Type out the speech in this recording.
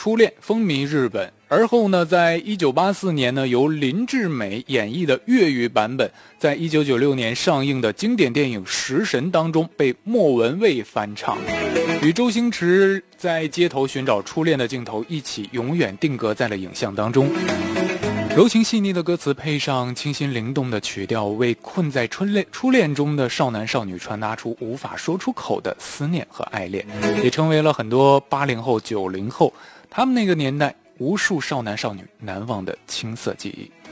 初恋风靡日本，而后呢，在1984年呢，由林志美演绎的粤语版本，在1996年上映的经典电影《食神》当中被莫文蔚翻唱，与周星驰在街头寻找初恋的镜头一起永远定格在了影像当中。柔情细腻的歌词配上清新灵动的曲调，为困在初恋中的少男少女传达出无法说出口的思念和爱恋，也成为了很多80后90后他们那个年代无数少男少女难忘的青涩记忆。